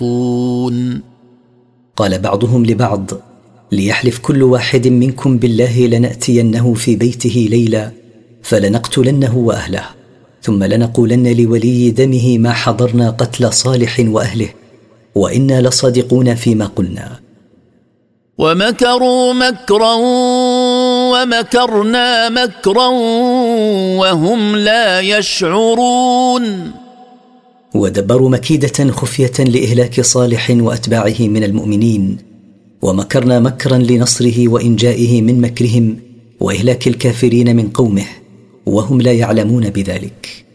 قال بعضهم لبعض: ليحلف كل واحد منكم بالله لنأتينه في بيته ليلا فلنقتلنه وأهله، ثم لنقولن لولي دمه ما حضرنا قتل صالح وأهله، وإنا لصادقون فيما قلنا. ومكروا مكرا ومكرنا مكرا وهم لا يشعرون. ودبروا مكيدة خفية لإهلاك صالح وأتباعه من المؤمنين، ومكرنا مكرا لنصره وإنجائه من مكرهم وإهلاك الكافرين من قومه، وهم لا يعلمون بذلك.